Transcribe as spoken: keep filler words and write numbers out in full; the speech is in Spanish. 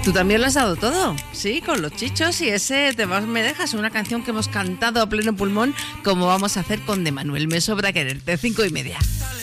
Tú también lo has dado todo, sí, con los chichos y ese Te vas, me dejas, una canción que hemos cantado a pleno pulmón, como vamos a hacer con De Manuel, Me sobra quererte, cinco y media.